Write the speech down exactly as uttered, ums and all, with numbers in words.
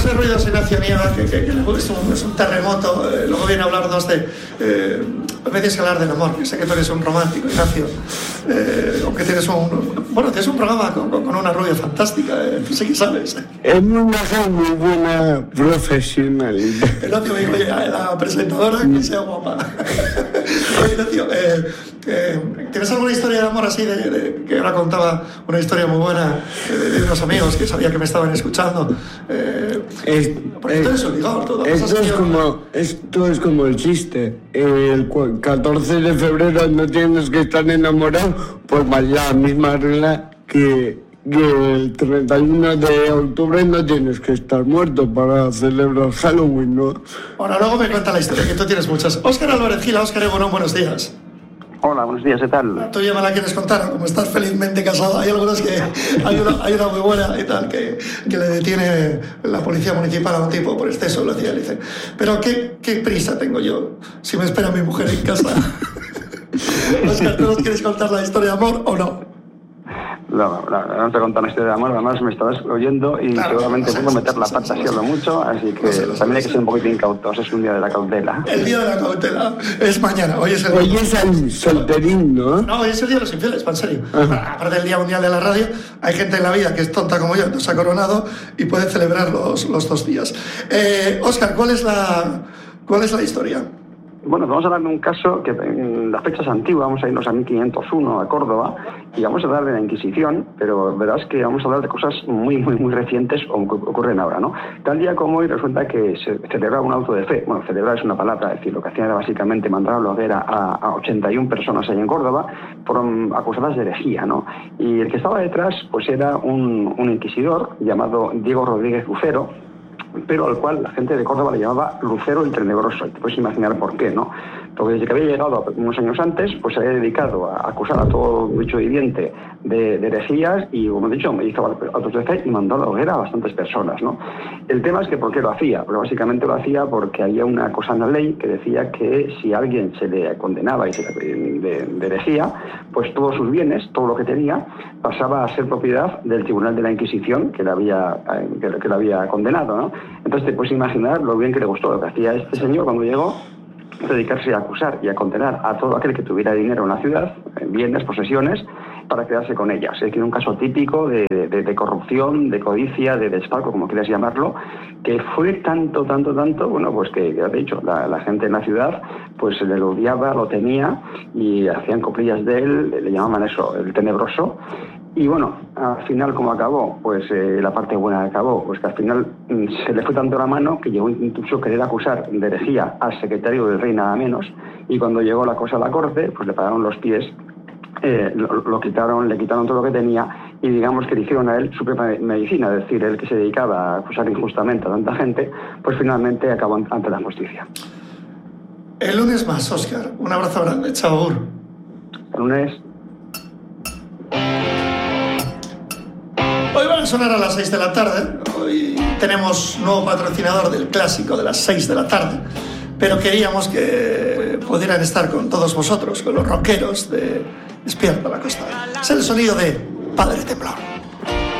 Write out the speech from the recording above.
ese ruido Ignacio Nieva, que, que, que es, un, es un terremoto, eh, luego viene a hablarnos de... Eh, me tienes que hablar del amor, que sé que tú eres un romántico, Ignacio, eh, aunque tienes un... Bueno, tienes un programa con, con, con una rubia fantástica, eh, tú sí que sabes. Es una muy buena profesional. Ignacio me dijo, oye, la presentadora que sea guapa. Oye, Ignacio, eh, eh, ¿tienes alguna historia de amor así, de, de, que ahora contaba una historia muy buena de, de unos amigos que sabía que me estaban escuchando? Eh, es, porque tú eres obligado, todo. Esto es, como, esto es como el chiste. El catorce de febrero no tienes que estar enamorado, pues vaya la misma regla que, que el treinta y uno de octubre no tienes que estar muerto para celebrar Halloween, ¿no? Bueno, luego me cuenta la historia, que tú tienes muchas. Óscar Álvarez Gila, Óscar Egunon, buenos días. Hola, buenos días, ¿qué tal? Tú ya me la quieres contar, como estás felizmente casado. Hay algunas que... Hay una, hay una muy buena y tal, que, que le detiene la policía municipal a un tipo por exceso de velocidad. Le dice, pero ¿qué, qué prisa tengo yo si me espera mi mujer en casa? Óscar, ¿tú nos quieres contar la historia de amor o no? No, no, no te contar la historia de amor, además me estabas oyendo y claro, seguramente puedo meter la pata así a lo mucho, así que también hay que ser un poquito incautos, es un día de la cautela. El día de la cautela es mañana, hoy es el... Hoy es el solterín, ¿no? No, hoy es el día de los infieles, en serio. Ajá. Aparte del Día Mundial de la Radio, hay gente en la vida que es tonta como yo, nos ha coronado y puede celebrar los, los dos días. Eh, Óscar, ¿cuál es la, cuál es la historia? Bueno, vamos a hablar de un caso que en las fechas antiguas, vamos a irnos a mil quinientos uno, a Córdoba, y vamos a hablar de la Inquisición, pero verás que vamos a hablar de cosas muy, muy, muy recientes o que ocurren ahora, ¿no? Tal día como hoy resulta que se celebraba un auto de fe. Bueno, celebrar es una palabra, es decir, lo que hacían era básicamente mandar a la hoguera a, a ochenta y una personas ahí en Córdoba, fueron acusadas de herejía, ¿no? Y el que estaba detrás, pues era un, un inquisidor llamado Diego Rodríguez Lucero, pero al cual la gente de Córdoba le llamaba Lucero el Tenebroso, y te puedes imaginar por qué, ¿no? Porque desde que había llegado unos años antes, pues se había dedicado a acusar a todo bicho viviente de, de herejías y, como he dicho, me hizo autos de fe y mandó a la hoguera a bastantes personas, ¿no? El tema es que ¿por qué lo hacía? Porque básicamente lo hacía porque había una cosa en la ley que decía que si a alguien se le condenaba y se le, de, de herejía, pues todos sus bienes, todo lo que tenía, pasaba a ser propiedad del Tribunal de la Inquisición que le había, que, que le había condenado, ¿no? Entonces te puedes imaginar lo bien que le gustó lo que hacía este señor cuando llegó, dedicarse a acusar y a condenar a todo aquel que tuviera dinero en la ciudad, bienes, posesiones, para quedarse con ellas. Es decir, un caso típico de, de, de corrupción, de codicia, de desfalco, como quieras llamarlo, que fue tanto, tanto, tanto, bueno, pues que, ya te he dicho, la, la gente en la ciudad pues le odiaba, lo temía y hacían coplillas de él, le llamaban eso, el Tenebroso. Y bueno, al final, ¿cómo acabó? Pues eh, la parte buena acabó, pues que al final mm, se le fue tanto la mano que llegó incluso a querer acusar de herejía al secretario del rey nada menos, y cuando llegó la cosa a la corte, pues le pararon los pies, eh, lo, lo quitaron, le quitaron todo lo que tenía y digamos que le hicieron a él su propia medicina, es decir, él que se dedicaba a acusar injustamente a tanta gente, pues finalmente acabó ante la justicia. El lunes más, Óscar. Un abrazo grande. Chao. El lunes... Hoy van a sonar a las seis de la tarde. Hoy tenemos nuevo patrocinador del clásico de las seis de la tarde. Pero queríamos que pudieran estar con todos vosotros, con los rockeros de Despierta la Costa. Es el sonido de Padre Temblor.